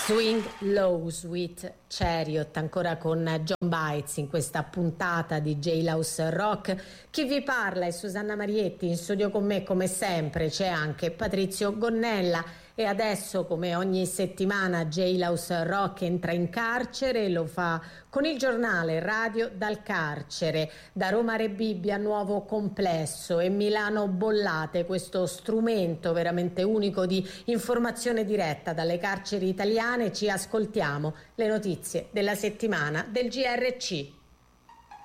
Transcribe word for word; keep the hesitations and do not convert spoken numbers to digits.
Swing Low with Chariot, ancora con John Bites in questa puntata di Jailhouse Rock. Chi vi parla è Susanna Marietti, in studio con me come sempre c'è anche Patrizio Gonnella e adesso, come ogni settimana, Jailhouse Rock entra in carcere e lo fa con il giornale Radio dal carcere. Da Roma Rebibbia nuovo complesso e Milano Bollate, questo strumento veramente unico di informazione diretta dalle carceri italiane. Ci ascoltiamo le notizie della settimana del G R C.